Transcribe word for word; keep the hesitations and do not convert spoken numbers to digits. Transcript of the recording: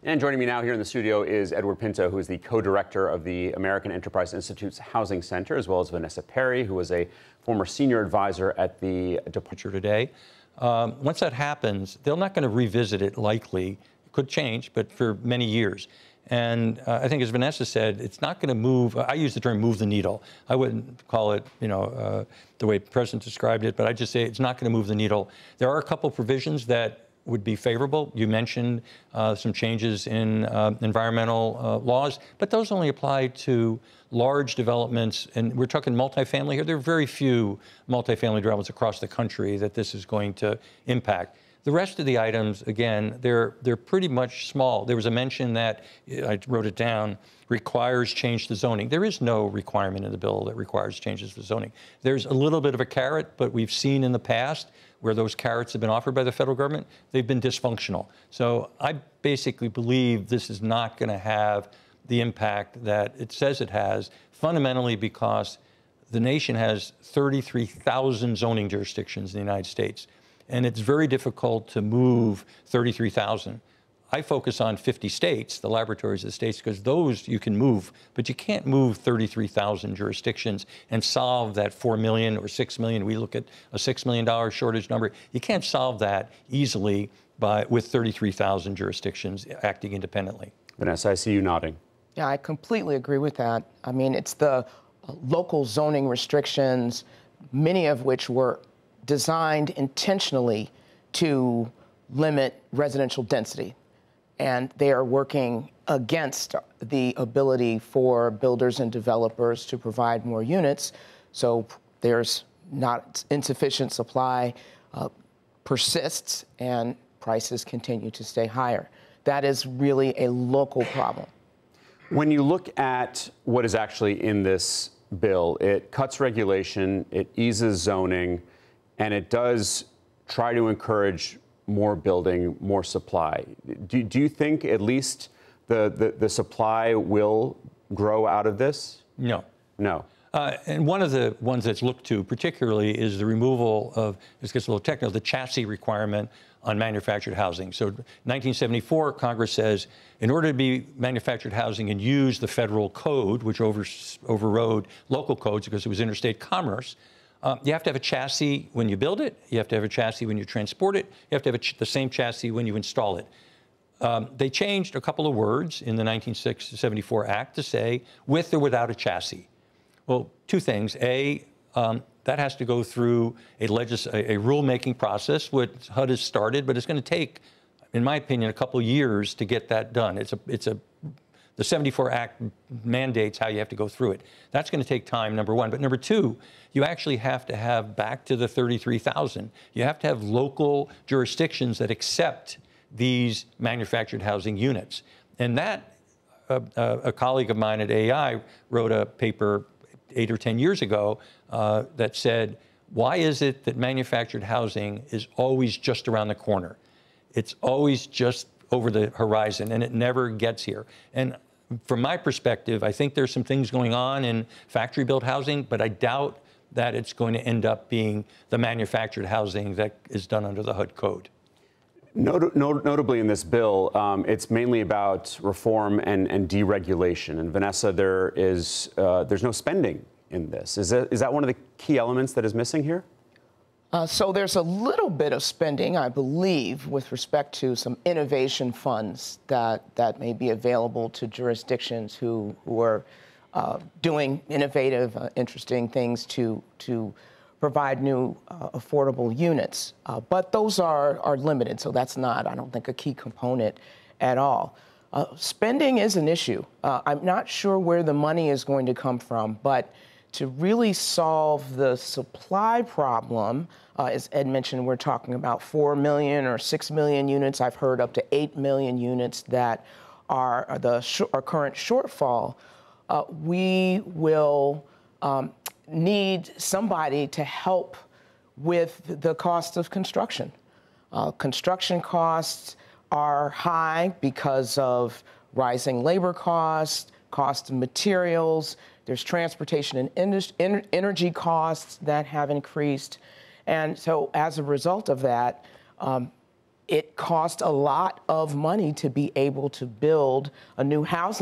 And joining me now here in the studio is Edward Pinto, who is the co-director of the American Enterprise Institute's Housing Center, as well as Vanessa Perry, who was a former senior advisor at the Departure today. Um, once that happens, they're not going to revisit it likely. It could change, but for many years. And uh, I think, as Vanessa said, it's not going to move. I use the term "move the needle." I wouldn't call it, you know, uh, the way the president described it, but I just say it's not going to move the needle. There are a couple provisions that would be favorable. You mentioned uh, some changes in uh, environmental uh, laws, but those only apply to large developments, and we're talking multifamily here. There are very few multifamily developments across the country that this is going to impact. The rest of the items, again, they're they're pretty much small. There was a mention that, I wrote it down, requires change to zoning. There is no requirement in the bill that requires changes to zoning. There's a little bit of a carrot, but we've seen in the past where those carrots have been offered by the federal government, they've been dysfunctional. So I basically believe this is not going to have the impact that it says it has, fundamentally because the nation has thirty-three thousand zoning jurisdictions in the United States. And it's very difficult to move thirty-three thousand. I focus on fifty states, the laboratories of the states, because those you can move, but you can't move thirty-three thousand jurisdictions and solve that four million or six million. We look at a six million dollar shortage number. You can't solve that easily by, with thirty-three thousand jurisdictions acting independently. Vanessa, I see you nodding. Yeah, I completely agree with that. I mean, it's the local zoning restrictions, many of which were designed intentionally to limit residential density. And they are working against the ability for builders and developers to provide more units. So there's not insufficient supply, uh, persists, and prices continue to stay higher. That is really a local problem. When you look at what is actually in this bill, it cuts regulation, it eases zoning, and it does try to encourage more building, more supply. Do, do you think at least the, the, the supply will grow out of this? No. No. Uh, and one of the ones that's looked to particularly is the removal of, this gets a little technical, the chassis requirement on manufactured housing. So nineteen seventy-four, Congress says, in order to be manufactured housing and use the federal code, which over, overrode local codes because it was interstate commerce, Uh, you have to have a chassis when you build it. You have to have a chassis when you transport it. You have to have a ch the same chassis when you install it. Um, they changed a couple of words in the nineteen seventy-four Act to say with or without a chassis. Well, two things. A, um, that has to go through a, legis a, a rulemaking process, which H U D has started, but it's going to take, in my opinion, a couple of years to get that done. It's a, it's a The seventy-four Act mandates how you have to go through it. That's going to take time, number one. But number two, you actually have to have, back to the thirty-three thousand, you have to have local jurisdictions that accept these manufactured housing units. And that, uh, uh, a colleague of mine at A I wrote a paper eight or ten years ago uh, that said, why is it that manufactured housing is always just around the corner? It's always just over the horizon, and it never gets here. And from my perspective, I think there's some things going on in factory-built housing, but I doubt that it's going to end up being the manufactured housing that is done under the H U D code. Not not notably in this bill, um, it's mainly about reform and, and deregulation. And Vanessa, there is uh, there's no spending in this. Is that, is that one of the key elements that is missing here? Uh, so there's a little bit of spending, I believe, with respect to some innovation funds that, that may be available to jurisdictions who, who are uh, doing innovative, uh, interesting things to, to provide new uh, affordable units. Uh, but those are, are limited, so that's not, I don't think, a key component at all. Uh, spending is an issue. Uh, I'm not sure where the money is going to come from, but to really solve the supply problem, uh, as Ed mentioned, we're talking about four million or six million units. I've heard up to eight million units that are, are the sh our current shortfall. Uh, we will um, need somebody to help with the cost of construction. Uh, construction costs are high because of rising labor costs, cost of materials. There's transportation and en energy costs that have increased. And so as a result of that, um, it cost a lot of money to be able to build a new housing